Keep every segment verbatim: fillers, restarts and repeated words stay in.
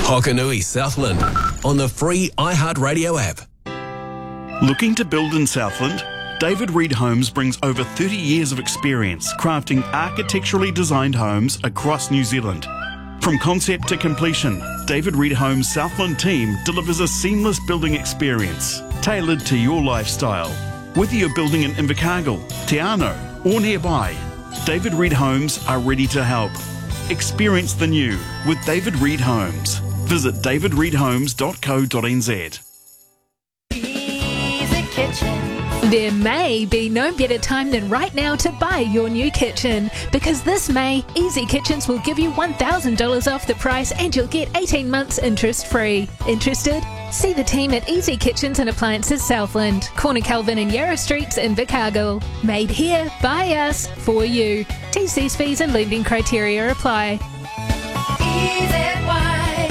Hokanui Southland on the free iHeartRadio app. Looking to build in Southland? David Reed Homes brings over thirty years of experience crafting architecturally designed homes across New Zealand. From concept to completion, David Reed Homes' Southland team delivers a seamless building experience tailored to your lifestyle. Whether you're building in Invercargill, Te Anau or nearby, David Reed Homes are ready to help. Experience the new with David Reed Homes. Visit david reed homes dot co dot n z. Easy Kitchen. There may be no better time than right now to buy your new kitchen, because this May, Easy Kitchens will give you one thousand dollars off the price and you'll get eighteen months interest-free. Interested? See the team at Easy Kitchens and Appliances Southland, Corner Calvin and Yarra Streets in Invercargill. Made here, by us, for you. T Cs fees and lending criteria apply. Easy White.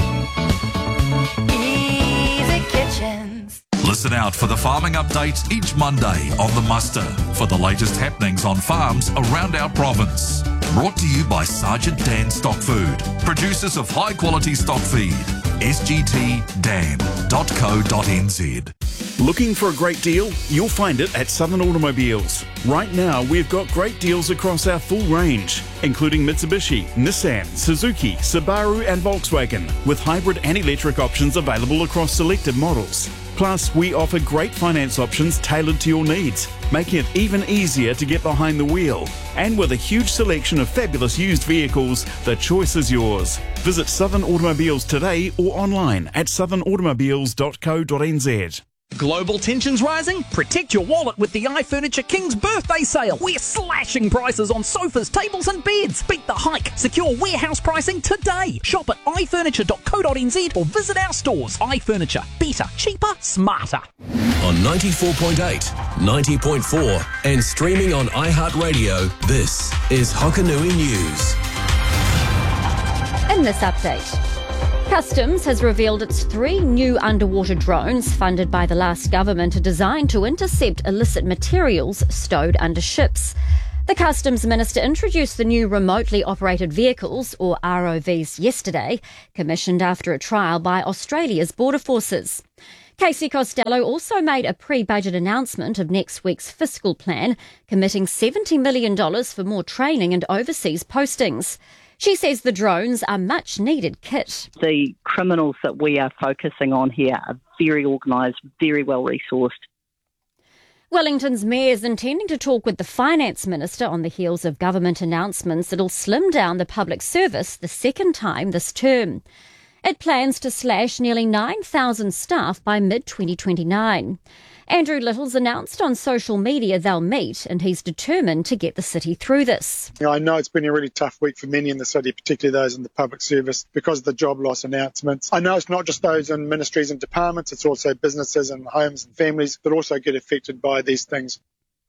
Easy Kitchens. Listen out for the farming update each Monday on The Muster for the latest happenings on farms around our province. Brought to you by Sergeant Dan Stock Food, producers of high quality stock feed. s g t dan dot co dot n z. Looking for a great deal? You'll find it at Southern Automobiles. Right now, we've got great deals across our full range, including Mitsubishi, Nissan, Suzuki, Subaru and Volkswagen, with hybrid and electric options available across selected models. Plus, we offer great finance options tailored to your needs, making it even easier to get behind the wheel. And with a huge selection of fabulous used vehicles, the choice is yours. Visit Southern Automobiles today or online at southern automobiles dot co dot n z. Global tensions rising? Protect your wallet with the iFurniture King's birthday sale. We're slashing prices on sofas, tables and beds. Beat the hike. Secure warehouse pricing today. Shop at i furniture dot co dot n z or visit our stores. iFurniture. Better, cheaper, smarter. On ninety-four point eight, ninety point four and streaming on iHeartRadio, this is Hokanui News. In this update, Customs has revealed its three new underwater drones funded by the last government are designed to intercept illicit materials stowed under ships. The Customs Minister introduced the new remotely operated vehicles, or R O Vs, yesterday, commissioned after a trial by Australia's border forces. Casey Costello also made a pre-budget announcement of next week's fiscal plan, committing seventy million dollars for more training and overseas postings. She says the drones are much needed kit. The criminals that we are focusing on here are very organised, very well resourced. Wellington's mayor is intending to talk with the finance minister on the heels of government announcements that'll slim down the public service the second time this term. It plans to slash nearly nine thousand staff by mid twenty twenty-nine. Andrew Little's announced on social media they'll meet, and he's determined to get the city through this. You know, I know it's been a really tough week for many in the city, particularly those in the public service, because of the job loss announcements. I know it's not just those in ministries and departments, it's also businesses and homes and families that also get affected by these things.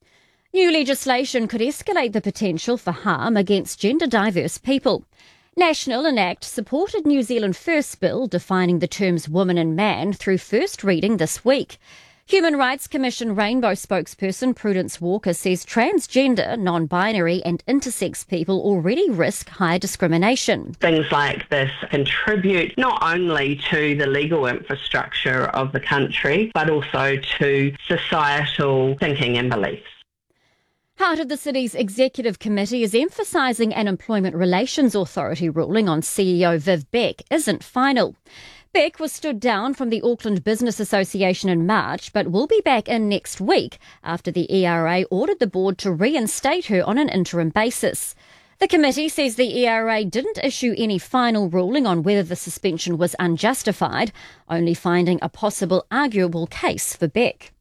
New legislation could escalate the potential for harm against gender diverse people. National Enact supported New Zealand First Bill defining the terms woman and man through first reading this week. Human Rights Commission Rainbow spokesperson Prudence Walker says transgender, non-binary and intersex people already risk higher discrimination. Things like this contribute not only to the legal infrastructure of the country, but also to societal thinking and beliefs. Heart of the City's Executive Committee is emphasising an Employment Relations Authority ruling on C E O Viv Beck isn't final. Beck was stood down from the Auckland Business Association in March, but will be back in next week after the E R A ordered the board to reinstate her on an interim basis. The committee says the E R A didn't issue any final ruling on whether the suspension was unjustified, only finding a possible arguable case for Beck.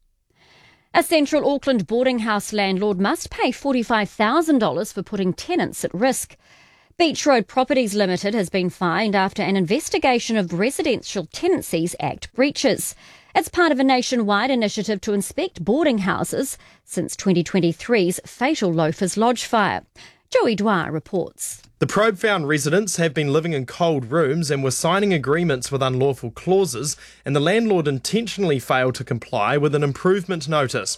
A central Auckland boarding house landlord must pay forty-five thousand dollars for putting tenants at risk. Beach Road Properties Limited has been fined after an investigation of Residential Tenancies Act breaches. It's part of a nationwide initiative to inspect boarding houses since twenty twenty-three's fatal Loafers Lodge fire. Joey Dwyer reports. The probe found residents have been living in cold rooms and were signing agreements with unlawful clauses, and the landlord intentionally failed to comply with an improvement notice.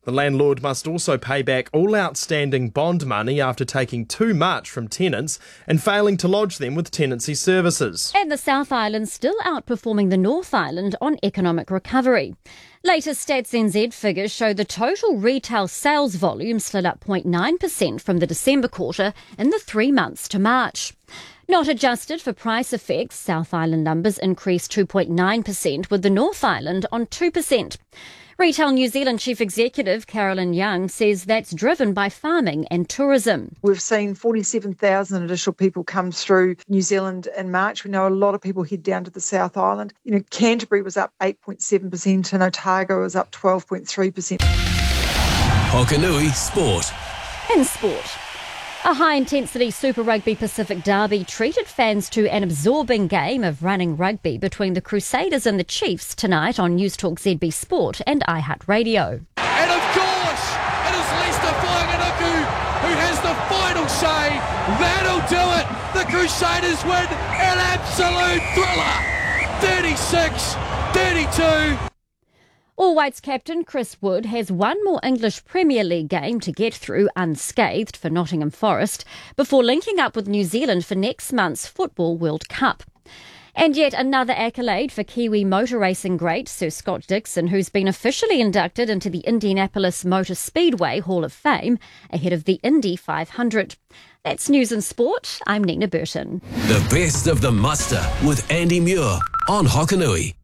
The landlord must also pay back all outstanding bond money after taking too much from tenants and failing to lodge them with tenancy services. And the South Island still outperforming the North Island on economic recovery. Latest Stats N Z figures show the total retail sales volume slid up zero point nine percent from the December quarter in the three months to March. Not adjusted for price effects, South Island numbers increased two point nine percent, with the North Island on two percent. Retail New Zealand Chief Executive Carolyn Young says that's driven by farming and tourism. We've seen forty-seven thousand additional people come through New Zealand in March. We know a lot of people head down to the South Island. You know, Canterbury was up eight point seven percent and Otago was up twelve point three percent. Hokanui Sport. In sport, a high-intensity Super Rugby Pacific derby treated fans to an absorbing game of running rugby between the Crusaders and the Chiefs tonight on News Talk Z B Sport and iHeartRadio. And of course, it is Lester Whanganuku who has the final say. That'll do it. The Crusaders win an absolute thriller. thirty-six thirty-two. All Whites captain Chris Wood has one more English Premier League game to get through unscathed for Nottingham Forest before linking up with New Zealand for next month's Football World Cup. And yet another accolade for Kiwi motor racing great Sir Scott Dixon, who's been officially inducted into the Indianapolis Motor Speedway Hall of Fame ahead of the Indy five hundred. That's News and Sport. I'm Nina Burton. The best of the muster with Andy Muir on Hokanui.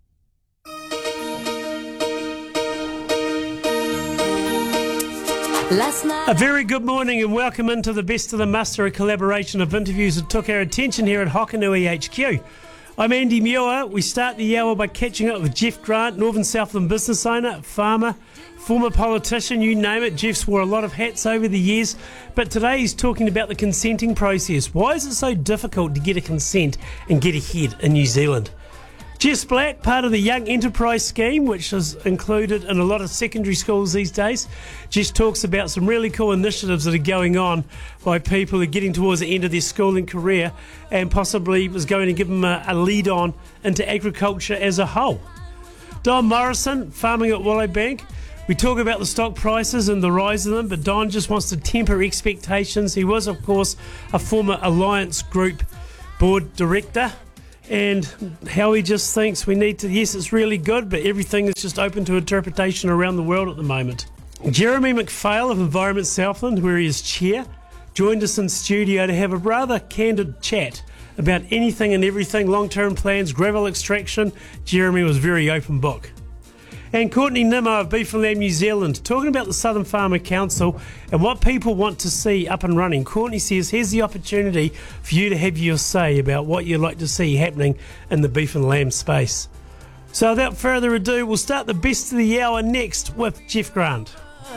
A very good morning and welcome into the Best of the Muster, a collaboration of interviews that took our attention here at Hokanui H Q. I'm Andy Muir. We start the hour by catching up with Jeff Grant, Northern Southland business owner, farmer, former politician, you name it. Jeff's wore a lot of hats over the years, but today he's talking about the consenting process. Why is it so difficult to get a consent and get ahead in New Zealand? Jess Black, part of the Young Enterprise Scheme, which is included in a lot of secondary schools these days. Jess talks about some really cool initiatives that are going on by people who are getting towards the end of their schooling career and possibly was going to give them a, a lead on into agriculture as a whole. Don Morrison, farming at Willowbank. We talk about the stock prices and the rise of them, but Don just wants to temper expectations. He was, of course, a former Alliance Group board director. And how he just thinks we need to, yes, it's really good, but everything is just open to interpretation around the world at the moment. Jeremy McPhail of Environment Southland, where he is chair, joined us in studio to have a rather candid chat about anything and everything, long-term plans, gravel extraction. Jeremy was very open book. And Courtney Nimmo of Beef and Lamb New Zealand, talking about the Southern Farmer Council and what people want to see up and running. Courtney says, here's the opportunity for you to have your say about what you'd like to see happening in the beef and lamb space. So without further ado, we'll start the best of the hour next with Jeff Grant.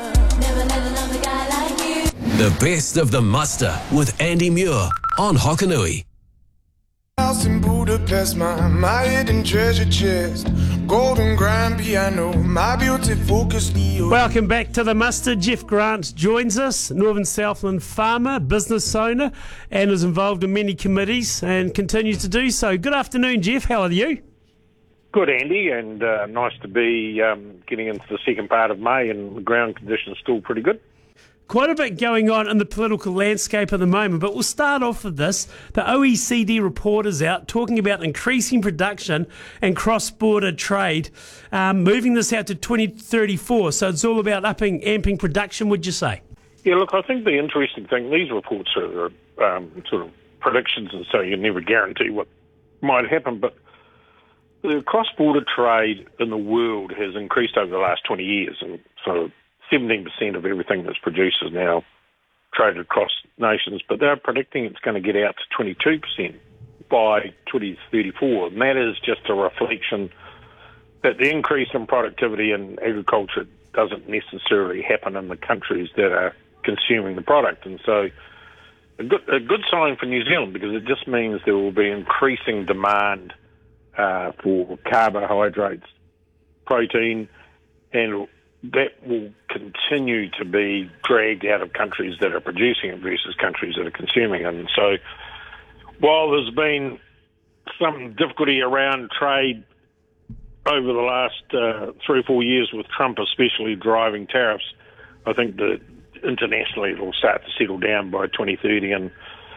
The best of the muster with Andy Muir on Hokanui. House in Budapest, my, my hidden treasure chest, golden grand piano, my beauty focus. Welcome back to the muster. Jeff Grant joins us, Northern Southland farmer, business owner, and is involved in many committees and continues to do so. Good afternoon, Jeff. How are you? Good, Andy, and uh, nice to be um, getting into the second part of May, and the ground conditions still pretty good. Quite a bit going on in the political landscape at the moment, but we'll start off with this. The O E C D report is out talking about increasing production and cross-border trade, um, moving this out to twenty thirty-four. So it's all about upping, amping production, would you say? Yeah, look, I think the interesting thing, these reports are um, sort of predictions, and so you never guarantee what might happen, but the cross-border trade in the world has increased over the last twenty years, and so seventeen percent of everything that's produced is now traded across nations, but they're predicting it's going to get out to twenty-two percent by twenty thirty-four. And that is just a reflection that the increase in productivity in agriculture doesn't necessarily happen in the countries that are consuming the product. And so a good, a good sign for New Zealand, because it just means there will be increasing demand uh, for carbohydrates, protein, and that will continue to be dragged out of countries that are producing it versus countries that are consuming it. And so while there's been some difficulty around trade over the last uh, three or four years with Trump especially driving tariffs, I think that internationally it'll start to settle down by twenty thirty, and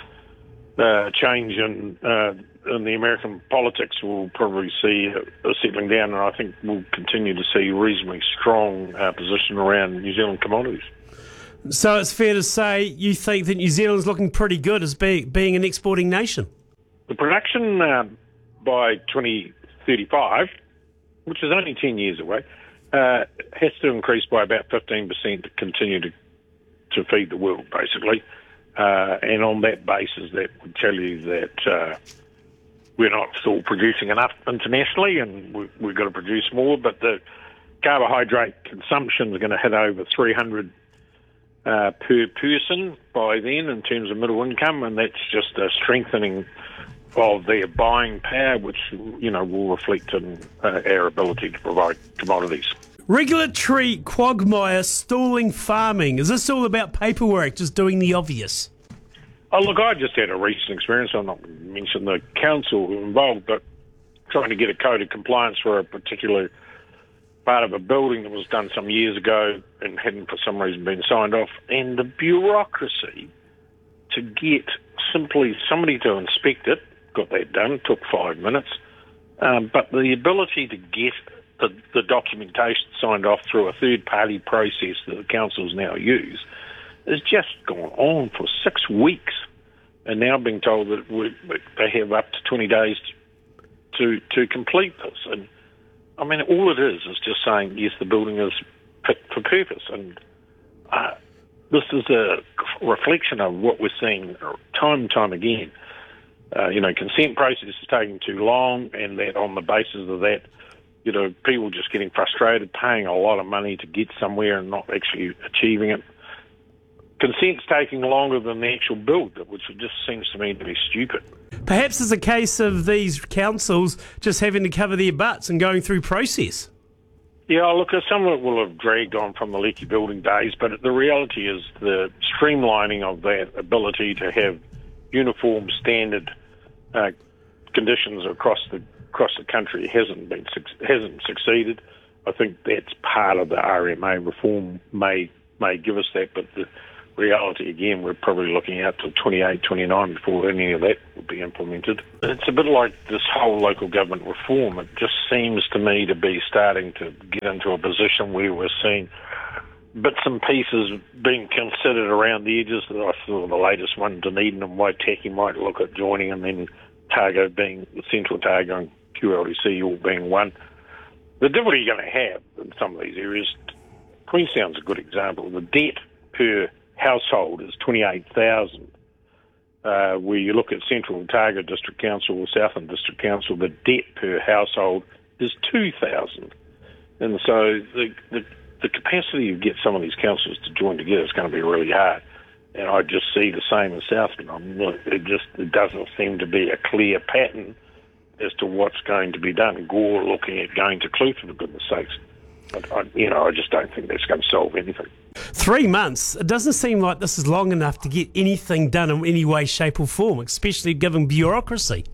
uh, change in, uh, in the American politics will probably see a, a settling down, and I think we'll continue to see reasonably strong uh, position around New Zealand commodities. So it's fair to say you think that New Zealand's looking pretty good as be, being an exporting nation? The production uh, by twenty thirty-five, which is only ten years away, uh, has to increase by about fifteen percent to continue to, to feed the world, basically. Uh, and on that basis, that would tell you that uh, we're not still producing enough internationally, and we, we've got to produce more, but the carbohydrate consumption is going to hit over three hundred Uh, per person by then in terms of middle income, and that's just a strengthening of their buying power, which, you know, will reflect in uh, our ability to provide commodities. Regulatory quagmire stalling farming. Is this all about paperwork, just doing the obvious? Oh, look, I just had a recent experience. I'll not mention the council who involved, but trying to get a code of compliance for a particular part of a building that was done some years ago and hadn't for some reason been signed off. And the bureaucracy to get simply somebody to inspect it, got that done, took five minutes. Um, but the ability to get the, the documentation signed off through a third-party process that the councils now use has just gone on for six weeks. And now being told that we, they have up to twenty days to, to complete this. And I mean, all it is is just saying, yes, the building is fit for purpose. And uh, this is a reflection of what we're seeing time and time again. Uh, you know, consent process is taking too long, and that on the basis of that, you know, people just getting frustrated, paying a lot of money to get somewhere and not actually achieving it. Consent's taking longer than the actual build, which just seems to me to be stupid. Perhaps it's a case of these councils just having to cover their butts and going through process. Yeah, look, some of it will have dragged on from the leaky building days, but the reality is the streamlining of that ability to have uniform standard uh, conditions across the across the country hasn't been hasn't succeeded. I think that's part of the R M A reform may may give us that, but the reality, again, we're probably looking out till twenty-eight, twenty-nine before any of that will be implemented. It's a bit like this whole local government reform. It just seems to me to be starting to get into a position where we're seeing bits and pieces being considered around the edges. I saw the latest one, Dunedin and Waitaki might look at joining, and then Otago being, Central Otago and Q L D C all being one. The difficulty you're going to have in some of these areas, Queenstown's a good example. The debt per household is twenty-eight thousand. Uh, where you look at Central Otago District Council or Southland District Council, the debt per household is two thousand. And so the, the the capacity to get some of these councils to join together is going to be really hard. And I just see the same in Southland. I'm not, it just it doesn't seem to be a clear pattern as to what's going to be done. Gore looking at going to Clutha, for goodness sakes. But I, you know, I just don't think that's going to solve anything. Three months? It doesn't seem like this is long enough to get anything done in any way, shape or form, especially given bureaucracy.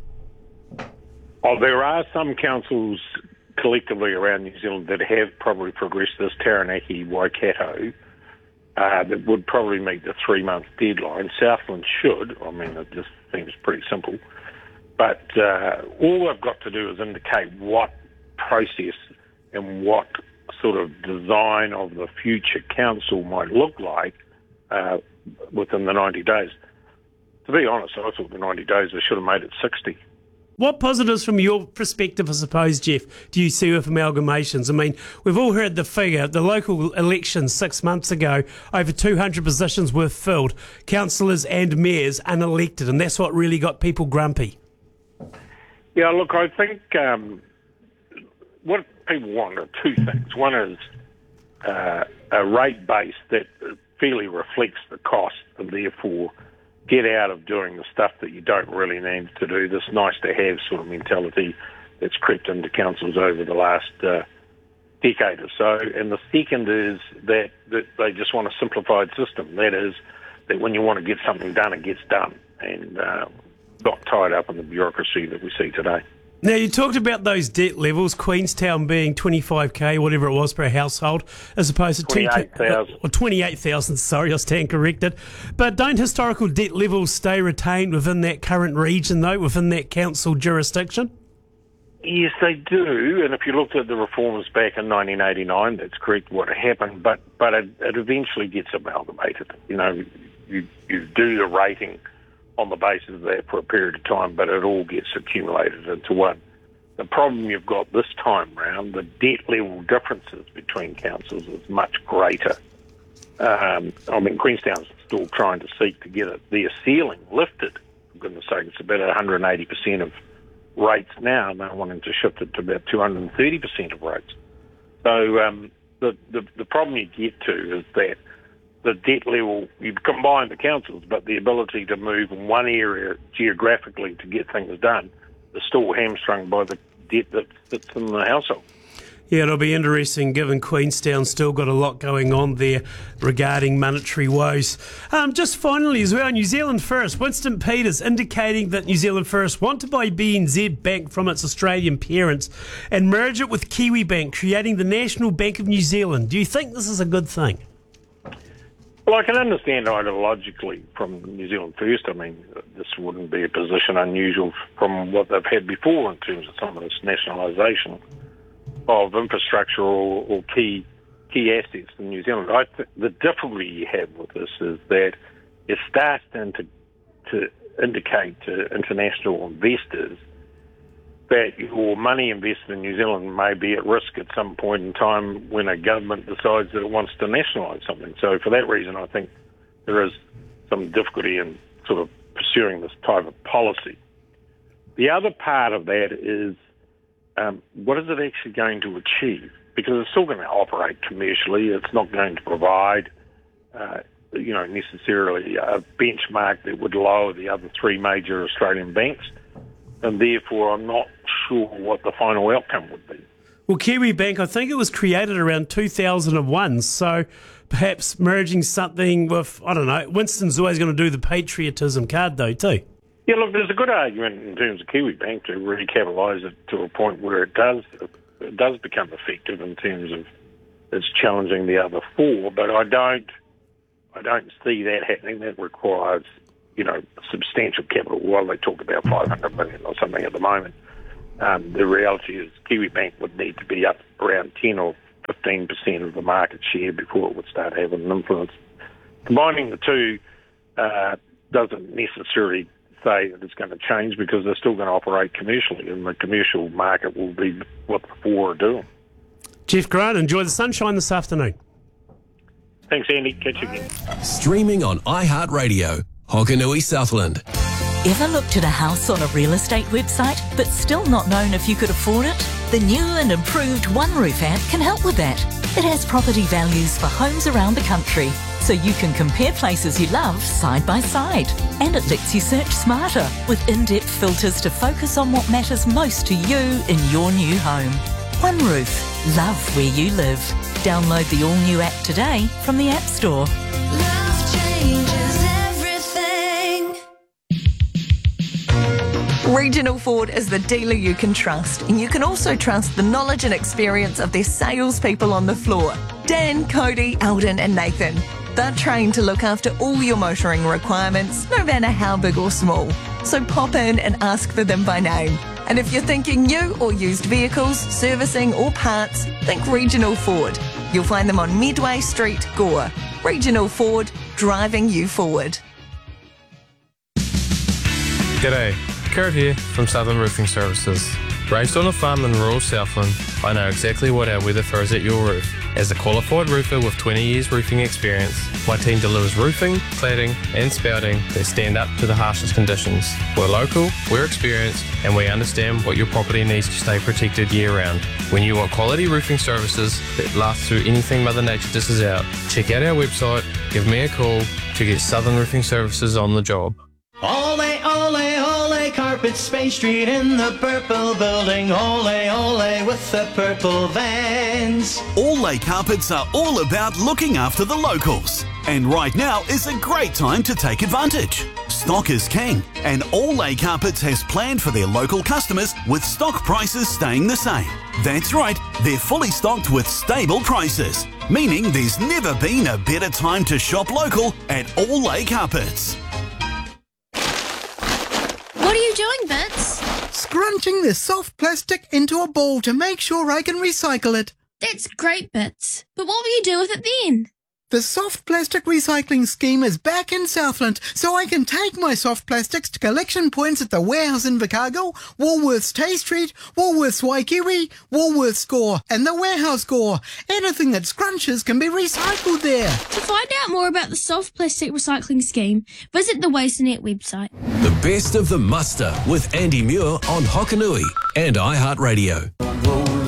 Oh, there are some councils collectively around New Zealand that have probably progressed this, Taranaki, Waikato, uh, that would probably meet the three-month deadline. Southland should. I mean, it just seems pretty simple. But uh, all I've got to do is indicate what process and what sort of design of the future council might look like uh, within the ninety days. To be honest, I thought the ninety days, they should have made it sixty. What positives from your perspective, I suppose, Jeff, do you see with amalgamations? I mean, we've all heard the figure, the local elections six months ago, over two hundred positions were filled, councillors and mayors unelected, and that's what really got people grumpy. Yeah, look, I think um, what people want are two things. One is uh, a rate base that fairly reflects the cost and therefore get out of doing the stuff that you don't really need to do, this nice-to-have sort of mentality that's crept into councils over the last uh, decade or so. And the second is that, that they just want a simplified system. That is, that when you want to get something done, it gets done and uh, not tied up in the bureaucracy that we see today. Now, you talked about those debt levels, Queenstown being twenty-five K, whatever it was per household, as opposed to twenty-eight thousand. Or twenty-eight thousand, sorry, I stand corrected. But don't historical debt levels stay retained within that current region, though, within that council jurisdiction? Yes, they do. And if you looked at the reforms back in nineteen eighty-nine, that's correct what happened. But but it, it eventually gets amalgamated. You know, you you do the rating on the basis of that for a period of time, but it all gets accumulated into one. The problem you've got this time round, the debt level differences between councils is much greater. Um, I mean, Queenstown's still trying to seek to get it, their ceiling lifted. For goodness sake, it's about one hundred eighty percent of rates now, and they're wanting to shift it to about two hundred thirty percent of rates. So um, the, the the problem you get to is that the debt level, you combine the councils, but the ability to move in one area geographically to get things done is still hamstrung by the debt that sits in the household. Yeah, it'll be interesting given Queenstown's still got a lot going on there regarding monetary woes. Um, just finally as well, New Zealand First, Winston Peters indicating that New Zealand First want to buy B N Z Bank from its Australian parents and merge it with Kiwi Bank, creating the National Bank of New Zealand. Do you think this is a good thing? Well, I can understand ideologically from New Zealand First. I mean, this wouldn't be a position unusual from what they've had before in terms of some of this nationalisation of infrastructure or, or key key assets in New Zealand. I th- the difficulty you have with this is that it starts then to, to indicate to international investors that your money invested in New Zealand may be at risk at some point in time when a government decides that it wants to nationalise something. So for that reason, I think there is some difficulty in sort of pursuing this type of policy. The other part of that is um, what is it actually going to achieve? Because it's still going to operate commercially. It's not going to provide, uh, you know, necessarily a benchmark that would lower the other three major Australian banks. And therefore, I'm not sure what the final outcome would be. Well, Kiwi Bank, I think it was created around two thousand one, so perhaps merging something with, I don't know, Winston's always going to do the patriotism card, though, too. Yeah, look, there's a good argument in terms of Kiwi Bank to recapitalise it to a point where it does it does become effective in terms of it's challenging the other four, but I don't, I don't see that happening. That requires, you know, substantial capital. While they talk about five hundred million or something at the moment, um, the reality is Kiwi Bank would need to be up around ten or fifteen percent of the market share before it would start having an influence. Combining the two uh, doesn't necessarily say that it's going to change because they're still going to operate commercially, and the commercial market will be what the four are doing. Jeff Grant, enjoy the sunshine this afternoon. Thanks, Andy. Catch you again. Streaming on iHeartRadio, Hokanui Southland. Ever looked at a house on a real estate website but still not known if you could afford it? The new and improved OneRoof app can help with that. It has property values for homes around the country, so you can compare places you love side by side. And it lets you search smarter with in-depth filters to focus on what matters most to you in your new home. OneRoof. Love where you live. Download the all-new app today from the App Store. Love changes everything. Regional Ford is the dealer you can trust, and you can also trust the knowledge and experience of their salespeople on the floor. Dan, Cody, Eldon and Nathan. They're trained to look after all your motoring requirements, no matter how big or small. So pop in and ask for them by name. And if you're thinking new or used vehicles, servicing or parts, think Regional Ford. You'll find them on Midway Street, Gore. Regional Ford, driving you forward. G'day, Kurt here from Southern Roofing Services. Raised on a farm in rural Southland, I know exactly what our weather throws at your roof. As a qualified roofer with twenty years roofing experience, my team delivers roofing, cladding and spouting that stand up to the harshest conditions. We're local, we're experienced and we understand what your property needs to stay protected year round. When you want quality roofing services that last through anything Mother Nature dishes out, check out our website, give me a call to get Southern Roofing Services on the job. Ole, ole, ole, Carpets Bay Street in the purple building. Ole, ole, with the purple vans. Ole Carpets are all about looking after the locals. And right now is a great time to take advantage. stock is king, and All Carpets has planned for their local customers with stock prices staying the same. That's right, they're fully stocked with stable prices, meaning there's never been a better time to shop local at All Carpets. What are you doing, Vince? Scrunching this soft plastic into a ball to make sure I can recycle it. That's great, Bits. But what will you do with it then? The soft plastic recycling scheme is back in Southland, so I can take my soft plastics to collection points at the warehouse in Invercargill, Woolworths Tay Street, Woolworths Waikiri, Woolworths Gore, and the warehouse Gore. Anything that scrunches can be recycled there. To find out more about the soft plastic recycling scheme, visit the WasteNet website. The best of the muster with Andy Muir on Hokanui and iHeartRadio.